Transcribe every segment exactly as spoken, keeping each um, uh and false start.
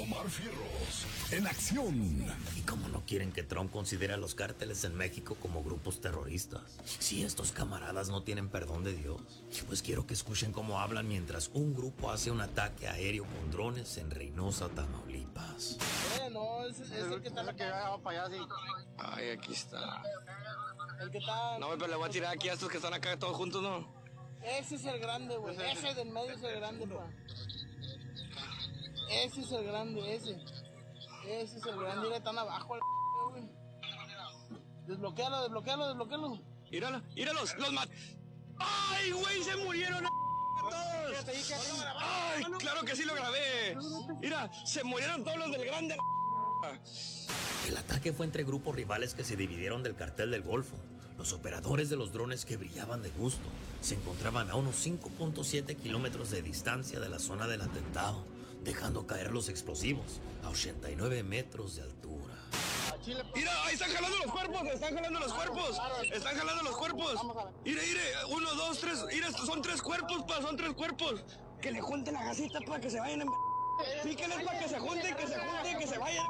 Omar Fierros, en acción. ¿Y cómo no quieren que Trump considere a los cárteles en México como grupos terroristas? Si estos camaradas no tienen perdón de Dios, pues quiero que escuchen cómo hablan mientras un grupo hace un ataque aéreo con drones en Reynosa, Tamaulipas. Eh, no, es, es el que está el que va para allá, sí. Ay, aquí está. El que está... No, pero le voy a tirar aquí a estos que están acá todos juntos, ¿no? Ese es el grande, güey. Ese del medio es el grande, pa. Ese es el grande, ese. Ese es el grande. Mira, están abajo, güey. Desbloquéalo, desbloquéalo, desbloquéalo. Míralo, míralos, los mat... ¡Ay, güey, se murieron a todos! ¡Ay, claro que sí lo grabé! Mira, se murieron todos los del grande. El ataque fue entre grupos rivales que se dividieron del cartel del Golfo. Los operadores de los drones, que brillaban de gusto, se encontraban a unos cinco punto siete kilómetros de distancia de la zona del atentado, dejando caer los explosivos a ochenta y nueve metros de altura. Mira, ahí están jalando los cuerpos, están jalando los cuerpos, están jalando los cuerpos. Mire, mire, uno, dos, tres, mire, son tres cuerpos, pa, son tres cuerpos. Que le junten la gasita para que se vayan en... Píquenles para que se junten, que se junten, que se vayan.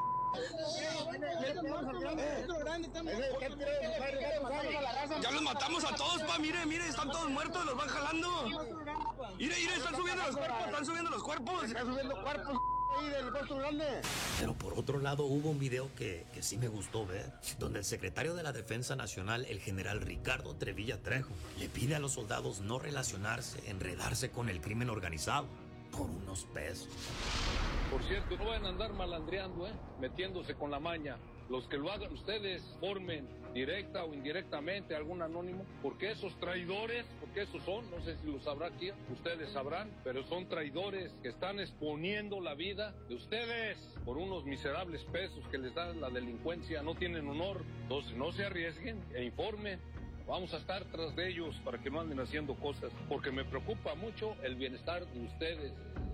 Ya los matamos a todos, pa, mire, mire, están todos muertos, los van jalando. Mire, mire, están subiendo los cuerpos, están subiendo los cuerpos. Están subiendo cuerpos ahí del monstruo grande. Pero por otro lado hubo un video que, que sí me gustó ver, donde el secretario de la Defensa Nacional, el general Ricardo Trevilla Trejo, le pide a los soldados no relacionarse, enredarse con el crimen organizado por unos pesos. Por cierto, no vayan a andar malandreando, ¿eh? Metiéndose con la maña. Los que lo hagan ustedes, formen directa o indirectamente algún anónimo, porque esos traidores, porque esos son, no sé si lo sabrá aquí, ustedes sabrán, pero son traidores que están exponiendo la vida de ustedes por unos miserables pesos que les da la delincuencia, no tienen honor. Entonces no se arriesguen e informen. Vamos a estar tras de ellos para que no anden haciendo cosas, porque me preocupa mucho el bienestar de ustedes.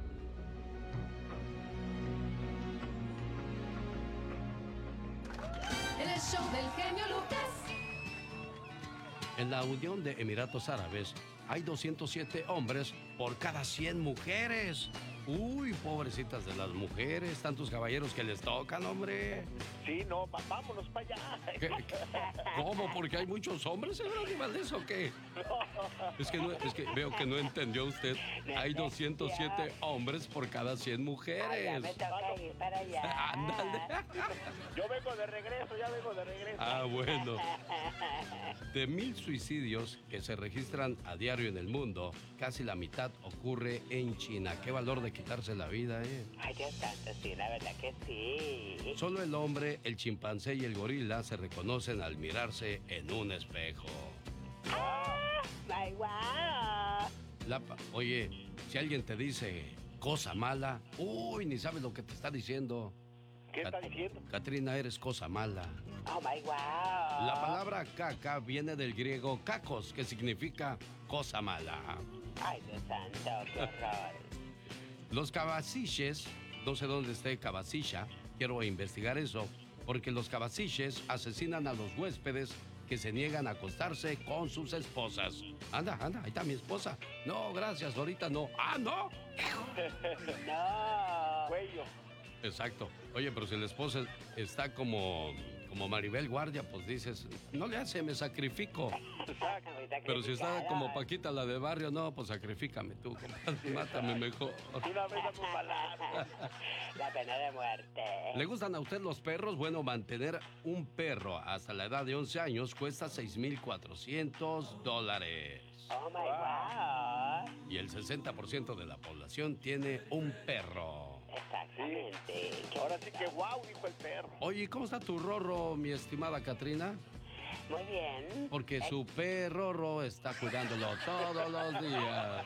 El show del genio Lucas. En la Unión de Emiratos Árabes hay doscientos siete hombres por cada cien mujeres. Uy, pobrecitas de las mujeres, tantos caballeros que les tocan, hombre. Sí, no, va, vámonos para allá. ¿Qué, qué, ¿Cómo? ¿Porque hay muchos hombres, señor Aníbal, o qué? No. Es que, no, es que veo que no entendió usted. Hay doscientos siete hombres por cada cien mujeres. Ay, ya me toca ir para allá. Ándale. Yo vengo de regreso, ya vengo de regreso. Ah, bueno. De mil suicidios que se registran a diario en el mundo, casi la mitad ocurre en China. Qué valor de quitarse la vida, ¿eh? Ay, Dios santo, sí, la verdad que sí. Solo el hombre, el chimpancé y el gorila se reconocen al mirarse en un espejo. ¡Ah! ¡Ay, guau! La, oye, si alguien te dice cosa mala, uy, ni sabes lo que te está diciendo. ¿Qué está diciendo? Catrina, eres cosa mala. Oh my wow. La palabra caca viene del griego kakos, que significa cosa mala. Ay, Dios santo, qué horror. Los cabaciches, no sé dónde esté cabacilla, quiero investigar eso, porque los cabaciches asesinan a los huéspedes que se niegan a acostarse con sus esposas. Anda, anda, ahí está mi esposa. No, gracias, ahorita no. ¡Ah, no! No. Cuello. Exacto. Oye, pero si la esposa está como, como Maribel Guardia, pues dices, no le hace, me sacrifico. Pero si está como Paquita, la de barrio, no, pues sacrifícame tú, compadre, mátame mejor. Una vez dame un balazo. La pena de muerte. ¿Le gustan a usted los perros? Bueno, mantener un perro hasta la edad de once años cuesta seis mil cuatrocientos dólares. Oh my wow. Y el sesenta por ciento de la población tiene un perro. Exactamente. Sí. Ahora sí que wow, dijo el perro. Oye, ¿cómo está tu Rorro, mi estimada Catrina? Muy bien. Porque su perro está cuidándolo todos los días.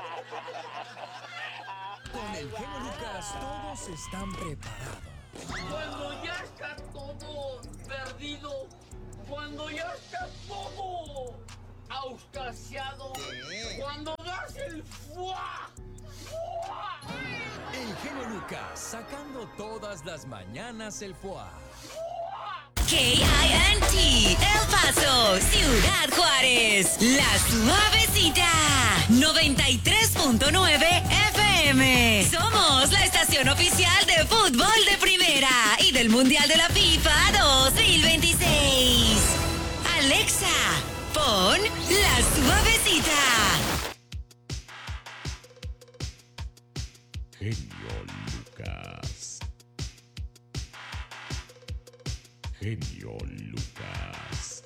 Con el genio Lucas todos están preparados. Cuando ya está todo perdido, cuando ya está todo auscasiado, cuando das el fuá, fuá. El genio Lucas sacando todas las mañanas el fuá. K I N T, El Paso, Ciudad Juárez, La Suavecita, noventa y tres punto nueve F M. Somos la estación oficial de fútbol Mundial de la FIFA dos mil veintiséis. Alexa, pon La Suavecita. Genio Lucas. Genio Lucas.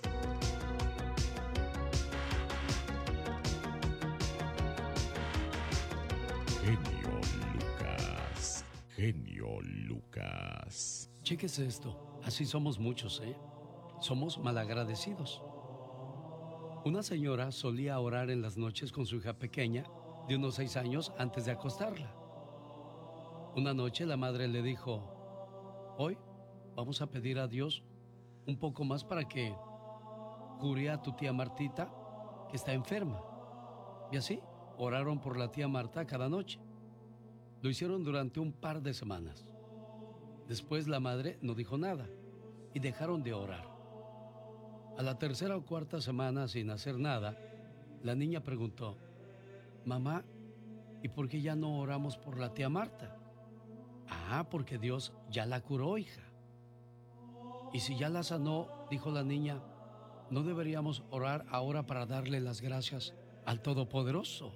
Genio Lucas. Genio Lucas. Chéquese esto. Así somos muchos, ¿eh? Somos malagradecidos. Una señora solía orar en las noches con su hija pequeña de unos seis años antes de acostarla. Una noche la madre le dijo: hoy vamos a pedir a Dios un poco más para que cure a tu tía Martita, que está enferma. Y así oraron por la tía Marta cada noche. Lo hicieron durante un par de semanas. Después la madre no dijo nada y dejaron de orar. A la tercera o cuarta semana, sin hacer nada, la niña preguntó: mamá, ¿y por qué ya no oramos por la tía Marta? Ah, porque Dios ya la curó, hija. Y si ya la sanó, dijo la niña, ¿no deberíamos orar ahora para darle las gracias al Todopoderoso?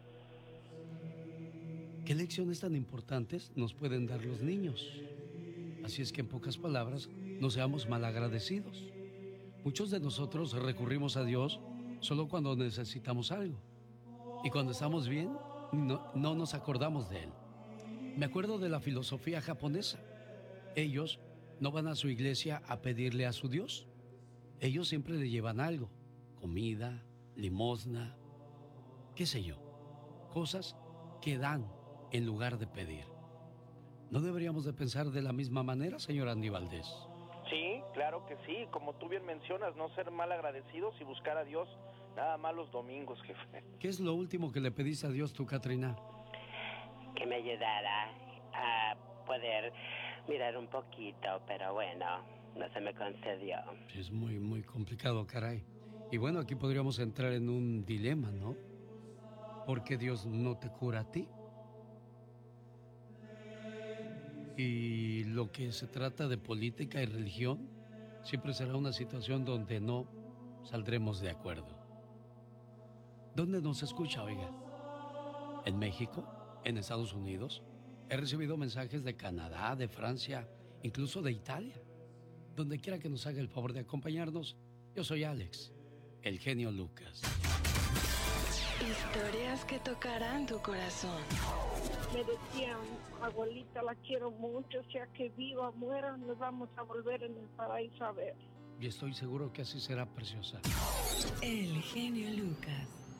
¿Qué lecciones tan importantes nos pueden dar los niños? Así es que, en pocas palabras, no seamos malagradecidos. Muchos de nosotros recurrimos a Dios solo cuando necesitamos algo. Y cuando estamos bien, no, no nos acordamos de Él. Me acuerdo de la filosofía japonesa. Ellos no van a su iglesia a pedirle a su Dios. Ellos siempre le llevan algo: comida, limosna, qué sé yo, cosas que dan en lugar de pedir. ¿No deberíamos de pensar de la misma manera, señor Andy Valdés? Sí, claro que sí. Como tú bien mencionas, no ser mal agradecidos y buscar a Dios nada más los domingos, jefe. ¿Qué es lo último que le pediste a Dios tú, Katrina? Que me ayudara a poder mirar un poquito, pero bueno, no se me concedió. Es muy, muy complicado, caray. Y bueno, aquí podríamos entrar en un dilema, ¿no? ¿Por qué Dios no te cura a ti? Y lo que se trata de política y religión siempre será una situación donde no saldremos de acuerdo. ¿Dónde nos escucha, oiga? ¿En México? ¿En Estados Unidos? He recibido mensajes de Canadá, de Francia, incluso de Italia. Donde quiera que nos haga el favor de acompañarnos, yo soy Alex, el genio Lucas. Historias que tocarán tu corazón. Me decían, abuelita, la quiero mucho, sea que viva o muera, nos vamos a volver en el paraíso a ver. Y estoy seguro que así será, preciosa. El genio Lucas.